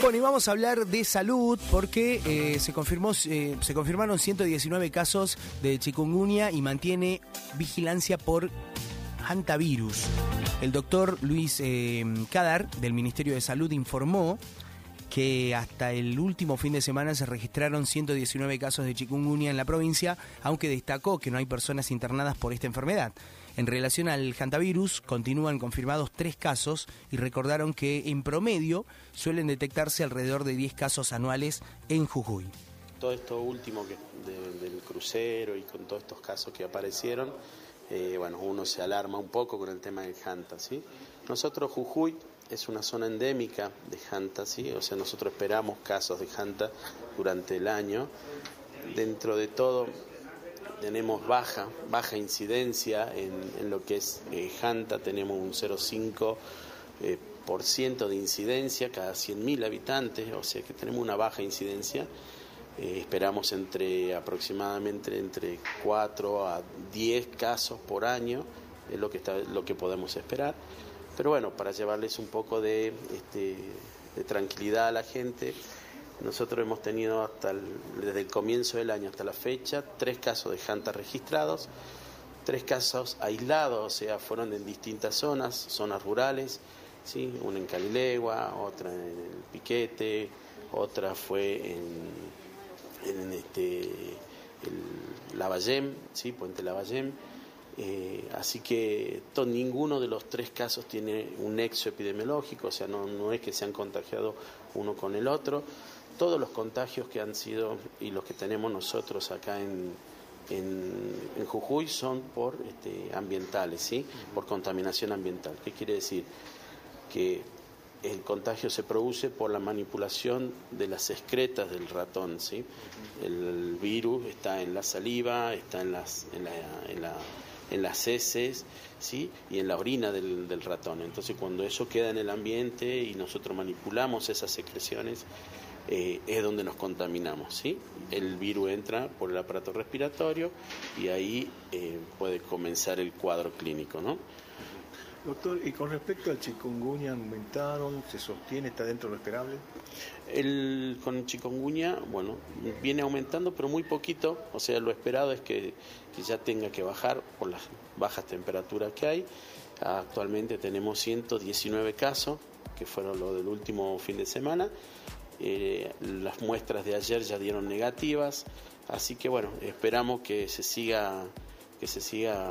Bueno, y vamos a hablar de salud porque se confirmaron 119 casos de chikungunya y mantiene vigilancia por hantavirus. El doctor Luis Cadar, del Ministerio de Salud, informó que hasta el último fin de semana se registraron 119 casos de chikungunya en la provincia, aunque destacó que no hay personas internadas por esta enfermedad. En relación al hantavirus, continúan confirmados 3 casos y recordaron que en promedio suelen detectarse alrededor de 10 casos anuales en Jujuy. Todo esto último del crucero y con todos estos casos que aparecieron, uno se alarma un poco con el tema del hanta, ¿sí? Nosotros, Jujuy es una zona endémica de hanta, ¿sí? O sea, nosotros esperamos casos de hanta durante el año. Dentro de todo tenemos baja incidencia en lo que es hanta, tenemos un 0,5% de incidencia cada 100.000 habitantes, o sea que tenemos una baja incidencia. Esperamos aproximadamente entre 4 a 10 casos por año, es lo que podemos esperar. Pero bueno, para llevarles un poco de tranquilidad a la gente, nosotros hemos tenido desde el comienzo del año hasta la fecha 3 casos de hanta registrados, 3 casos aislados, o sea, fueron en distintas zonas rurales, ¿sí? Una en Calilegua, otra en el Piquete, otra fue en Lavallén, ¿sí? Puente Lavallén. Así que ninguno de los 3 casos tiene un nexo epidemiológico, o sea, no es que se han contagiado uno con el otro. Todos los contagios que han sido y los que tenemos nosotros acá en Jujuy son por ambientales, ¿sí? Por contaminación ambiental. ¿Qué quiere decir? Que el contagio se produce por la manipulación de las excretas del ratón, ¿sí? El virus está en la saliva, está en las heces, ¿sí? Y en la orina del ratón. Entonces, cuando eso queda en el ambiente y nosotros manipulamos esas secreciones, es donde nos contaminamos, ¿sí? El virus entra por el aparato respiratorio y ahí puede comenzar el cuadro clínico, ¿no? Doctor, y con respecto al chikungunya, ¿aumentaron? ¿Se sostiene? ¿Está dentro de lo esperable? Con el chikungunya, viene aumentando, pero muy poquito. O sea, lo esperado es que ya tenga que bajar por las bajas temperaturas que hay. Actualmente tenemos 119 casos, que fueron los del último fin de semana. Las muestras de ayer ya dieron negativas. Así que, esperamos que se siga